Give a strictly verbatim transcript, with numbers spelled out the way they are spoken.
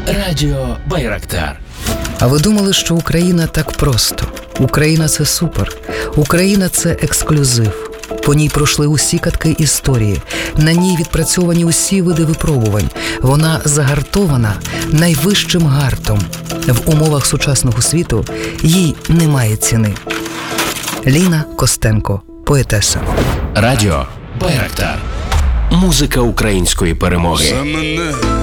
Радіо Байрактар. А ви думали, що Україна так просто? Україна – це супер. Україна – це ексклюзив. По ній пройшли усі катки історії. На ній відпрацьовані усі види випробувань. Вона загартована найвищим гартом. В умовах сучасного світу їй немає ціни. Ліна Костенко, поетеса. Радіо Байрактар. Музика української перемоги. За мене